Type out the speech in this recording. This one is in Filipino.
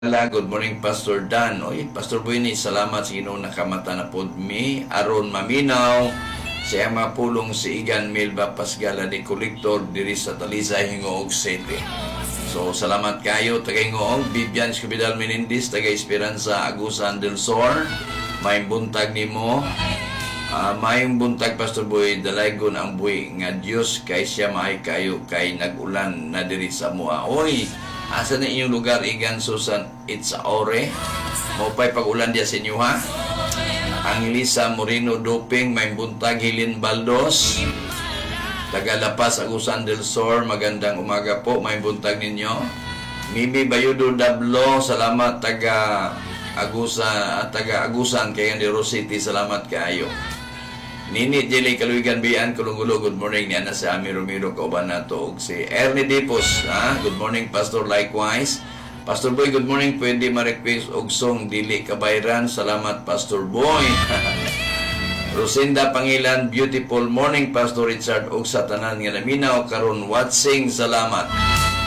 Good morning, Pastor Dan. Oy, Pastor Buini, salamat sa Ginoo nakamata na pod mi. Aron maminaw, siya mapulong si Igan Milba Pasgala de Collector diri sa Talisay, Hingoog City. So, salamat kayo, tagay Hingoog. Bibian Escobedo Menendez, tagay Esperanza Agusan del Sur. May buntag ni mo. Mayong buntag, Pastor Boy, dalaygon ang buhi nga Diyos kay siya maay kayo kay nag-ulan na diri sa mua. Oy, asa na inyong lugar, Igan Susan Itzaore? Maupay pag-ulan diya sa inyo, ha? Angelisa Moreno Doping, may buntag Hilin Baldos. Tagalapas Agusan del Sur, magandang umaga po, may buntag ninyo. Mimi Bayudo Dablo, salamat taga-Agusan kay Andero City, salamat kayo. Nini Jelly Kaluigan Bian Kulungulo, good morning ni Ana sa Ami Romero kauban nato og si Ernie Dipos, good morning Pastor, likewise. Pastor Boy, good morning, pwede ma-request og song Dili Kabayran, salamat Pastor Boy. Rosinda Pangilan, beautiful morning Pastor Richard og sa tanan nga naminaw karon watching, salamat.